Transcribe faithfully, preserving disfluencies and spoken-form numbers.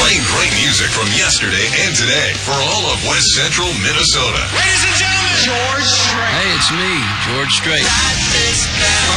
Playing great music from yesterday and today for all of West Central Minnesota. Ladies and gentlemen, George Strait. Hey, it's me, George Strait.